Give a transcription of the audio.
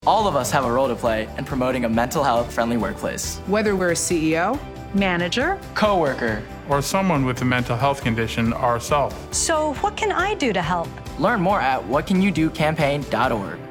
All of us have a role to play in promoting a mental health-friendly workplace. Whether we're a CEO, manager, coworker, or someone with a mental health condition ourselves. So what can I do to help? Learn more at whatcanyoudocampaign.org.